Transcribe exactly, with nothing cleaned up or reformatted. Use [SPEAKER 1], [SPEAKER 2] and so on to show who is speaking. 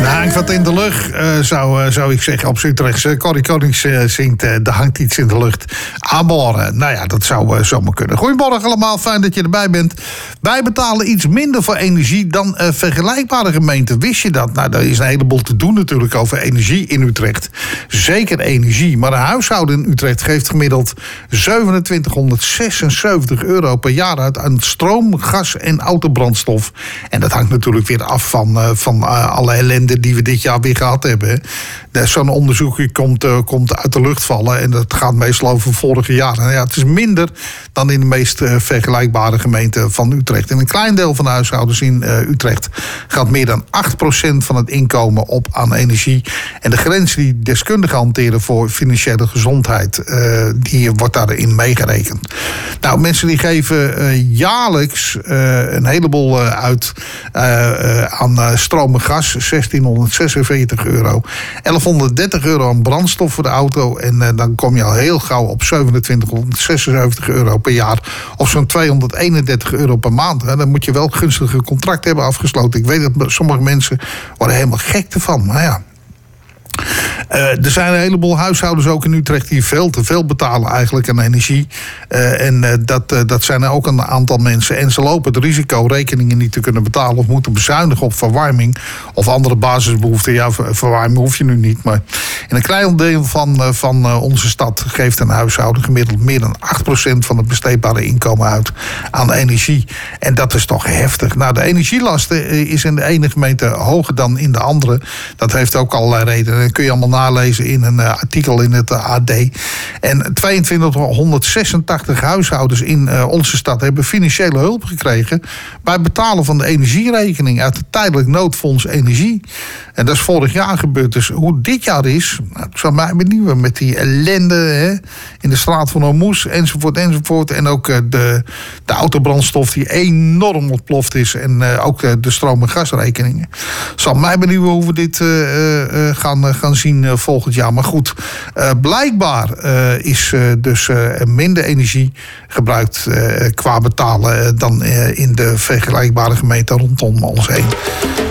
[SPEAKER 1] Er hangt wat in de lucht, uh, zou, uh, zou ik zeggen. Op Utrechtse Corrie Konings uh, zingt, uh, er hangt iets in de lucht. Aanboren, nou ja, dat zou uh, zomaar kunnen. Goedemorgen allemaal, fijn dat je erbij bent. Wij betalen iets minder voor energie dan uh, vergelijkbare gemeenten. Wist je dat? Nou, er is een heleboel te doen natuurlijk over energie in Utrecht. Zeker energie, maar een huishouden in Utrecht geeft gemiddeld zevenentwintighonderdzesenzeventig euro per jaar uit aan stroom, gas en autobrandstof. En dat hangt natuurlijk weer af van, uh, van uh, alle ellende die we dit jaar weer gehad hebben. Zo'n onderzoekje komt, uh, komt uit de lucht vallen en dat gaat meestal over vorige jaar. En ja, het is minder dan in de meest uh, vergelijkbare gemeenten van Utrecht. En een klein deel van de huishoudens in uh, Utrecht gaat meer dan acht procent van het inkomen op aan energie. En de grens die deskundigen hanteren voor financiële gezondheid, uh, die wordt daarin meegerekend. Nou, mensen die geven uh, jaarlijks uh, een heleboel uh, uit uh, uh, aan uh, stroom en gas, zestienhonderdzesenveertig euro. elfhonderddertig euro aan brandstof voor de auto. En uh, dan kom je al heel gauw op zevenentwintighonderdzesenzeventig euro per jaar. Of zo'n tweehonderdeenendertig euro per maand. Hè. Dan moet je wel gunstige contract hebben afgesloten. Ik weet dat sommige mensen worden helemaal gek ervan. Maar ja. Uh, er zijn een heleboel huishoudens ook in Utrecht die veel te veel betalen eigenlijk aan energie. Uh, en uh, dat, uh, dat zijn er ook een aantal mensen. En ze lopen het risico rekeningen niet te kunnen betalen of moeten bezuinigen op verwarming of andere basisbehoeften. Ja, verwarming hoef je nu niet. Maar in een klein deel van, uh, van uh, onze stad geeft een huishouden gemiddeld meer dan acht procent van het besteedbare inkomen uit aan energie. En dat is toch heftig. Nou, de energielasten is in de ene gemeente hoger dan in de andere. Dat heeft ook allerlei redenen. Dat kun je allemaal nalezen in een uh, artikel in het uh, A D. En tweeëntwintighonderdzesentachtig huishoudens in uh, onze stad hebben financiële hulp gekregen bij het betalen van de energierekening uit het tijdelijk noodfonds energie. En dat is vorig jaar gebeurd. Dus hoe dit jaar is, nou, ik zal mij benieuwen met die ellende hè, in de straat van Hormuz enzovoort enzovoort. En ook uh, de, de autobrandstof die enorm ontploft is en uh, ook uh, de stroom- en gasrekeningen. Zal mij benieuwen hoe we dit uh, uh, gaan, uh, gaan zien uh, volgend jaar. Maar goed, uh, blijkbaar uh, is uh, dus uh, minder energie gebruikt uh, qua betalen uh, dan uh, in de vergelijkbare gemeenten rondom ons heen.